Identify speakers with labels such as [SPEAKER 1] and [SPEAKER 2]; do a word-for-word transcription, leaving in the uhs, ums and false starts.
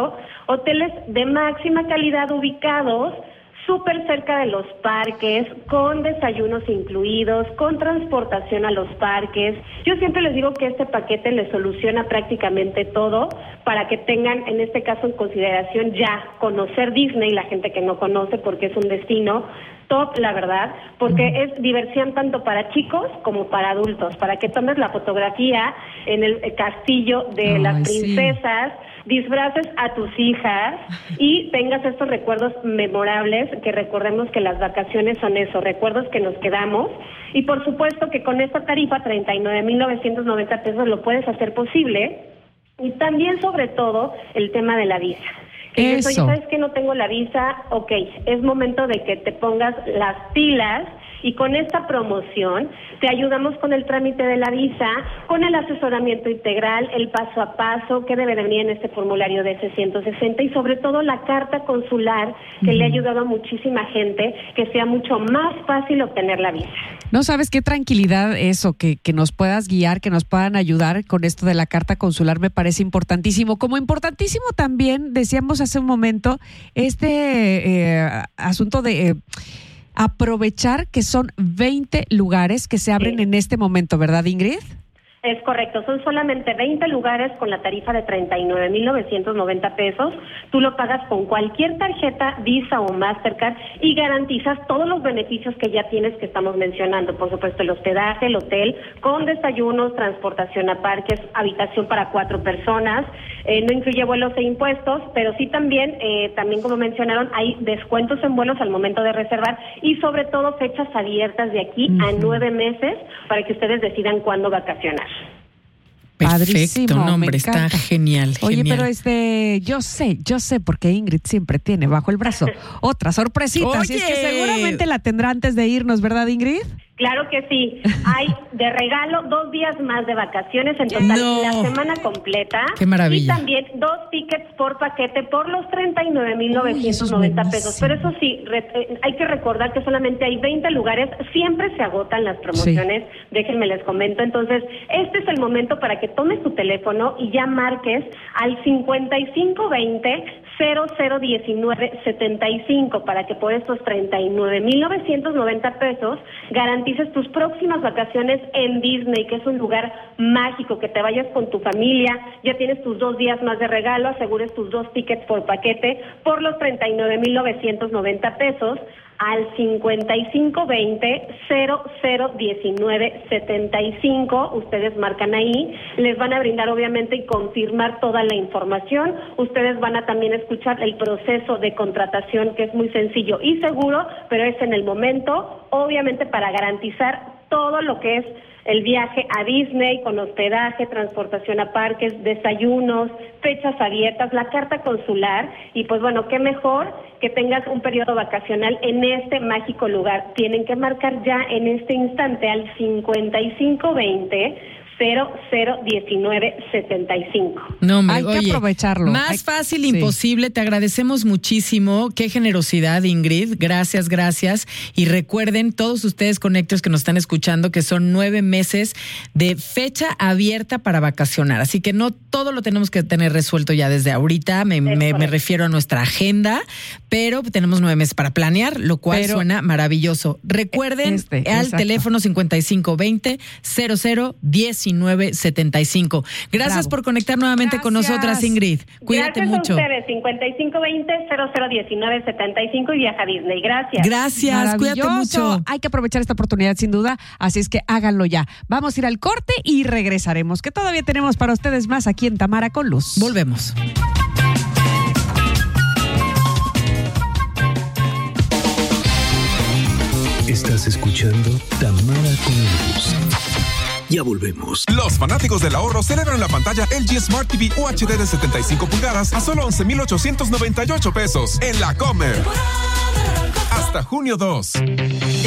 [SPEAKER 1] Segundo, hoteles de máxima calidad ubicados súper cerca de los parques, con desayunos incluidos, con transportación a los parques. Yo siempre les digo que este paquete les soluciona prácticamente todo para que tengan, en este caso, en consideración ya conocer Disney, la gente que no conoce porque es un destino top, la verdad, porque uh-huh. es diversión tanto para chicos como para adultos, para que tomes la fotografía en el castillo de Ay, las princesas, sí. disfraces a tus hijas y tengas estos recuerdos memorables, que recordemos que las vacaciones son eso, recuerdos que nos quedamos, y por supuesto que con esta tarifa, treinta y nueve mil novecientos noventa pesos, lo puedes hacer posible, y también sobre todo el tema de la visa. Que
[SPEAKER 2] Eso.
[SPEAKER 1] Oye, ¿sabes que no tengo la visa? Ok, es momento de que te pongas las pilas y con esta promoción te ayudamos con el trámite de la visa, con el asesoramiento integral, el paso a paso que debe de venir en este formulario de ese ciento sesenta y sobre todo la carta consular que uh-huh. le ha ayudado a muchísima gente que sea mucho más fácil obtener la visa.
[SPEAKER 2] No sabes qué tranquilidad eso, que, que nos puedas guiar, que nos puedan ayudar con esto de la carta consular, me parece importantísimo. Como importantísimo también, decíamos hace un momento, este eh, asunto de... Eh, aprovechar que son veinte lugares que se abren sí. en este momento, ¿verdad, Ingrid?
[SPEAKER 1] Es correcto, son solamente veinte lugares con la tarifa de treinta y nueve mil novecientos noventa pesos. Tú lo pagas con cualquier tarjeta Visa o Mastercard y garantizas todos los beneficios que ya tienes que estamos mencionando. Por supuesto, el hospedaje, el hotel, con desayunos, transportación a parques, habitación para cuatro personas. Eh, no incluye vuelos e impuestos, pero sí también, eh, también como mencionaron, hay descuentos en vuelos al momento de reservar y sobre todo fechas abiertas de aquí uh-huh. a nueve meses para que ustedes decidan cuándo vacacionar.
[SPEAKER 2] Padrísimo,
[SPEAKER 3] perfecto, nombre, está genial.
[SPEAKER 2] Oye,
[SPEAKER 3] genial.
[SPEAKER 2] pero este, yo sé, yo sé, porque Ingrid siempre tiene bajo el brazo otra sorpresita,
[SPEAKER 3] Oye.
[SPEAKER 2] así es que seguramente la tendrá antes de irnos, ¿verdad, Ingrid?
[SPEAKER 1] Claro que sí. Hay de regalo dos días más de vacaciones en total
[SPEAKER 3] no.
[SPEAKER 1] la semana completa.
[SPEAKER 3] Qué maravilla.
[SPEAKER 1] Y también dos tickets por paquete por los treinta y nueve mil novecientos noventa pesos. Pero eso sí, re, eh, hay que recordar que solamente hay veinte lugares. Siempre se agotan las promociones. Sí. Déjenme les comento. Entonces, este es el momento para que tomes tu teléfono y ya marques al cincuenta y cinco veinte cero cero diecinueve setenta y cinco para que por estos treinta y nueve mil novecientos noventa pesos garantices tus próximas vacaciones en Disney, que es un lugar mágico, que te vayas con tu familia, ya tienes tus dos días más de regalo, asegures tus dos tickets por paquete por los treinta y nueve mil novecientos noventa pesos al cincuenta y cinco veinte cero cero diecinueve setenta y cinco, ustedes marcan ahí, les van a brindar obviamente y confirmar toda la información, ustedes van a también escuchar el proceso de contratación que es muy sencillo y seguro, pero es en el momento, obviamente para garantizar todo lo que es el viaje a Disney con hospedaje, transportación a parques, desayunos, fechas abiertas, la carta consular y pues bueno, qué mejor que tengas un periodo vacacional en este mágico lugar. Tienen que marcar ya en este instante al cincuenta y cinco veinte cero cero diecinueve setenta y cinco.
[SPEAKER 3] No, hombre,
[SPEAKER 2] hay que
[SPEAKER 3] oye,
[SPEAKER 2] aprovecharlo.
[SPEAKER 3] Más
[SPEAKER 2] hay...
[SPEAKER 3] fácil imposible. Sí. Te agradecemos muchísimo. Qué generosidad, Ingrid. Gracias, gracias. Y recuerden, todos ustedes conectores que nos están escuchando, que son nueve meses de fecha abierta para vacacionar. Así que no todo lo tenemos que tener resuelto ya desde ahorita. Me, me, me refiero a nuestra agenda, pero tenemos nueve meses para planear, lo cual pero, suena maravilloso. Recuerden este, al exacto. teléfono cincuenta y cinco veinte cero cero diecinueve setenta y cinco. Gracias Bravo. por conectar nuevamente Gracias. con nosotras, Ingrid. Cuídate
[SPEAKER 1] Gracias
[SPEAKER 3] mucho.
[SPEAKER 1] Gracias a ustedes. cincuenta y cinco veinte cero cero diecinueve setenta y cinco y viaja a Disney. Gracias.
[SPEAKER 3] Gracias. Cuídate mucho.
[SPEAKER 2] Hay que aprovechar esta oportunidad sin duda, así es que háganlo ya. Vamos a ir al corte y regresaremos, que todavía tenemos para ustedes más aquí en Tamara con Luz.
[SPEAKER 3] Volvemos.
[SPEAKER 4] Estás escuchando Tamara con Luz. Ya volvemos.
[SPEAKER 5] Los fanáticos del ahorro celebran la pantalla L G Smart T V U H D de setenta y cinco pulgadas a solo once mil ochocientos noventa y ocho pesos en la Comer. Hasta junio dos.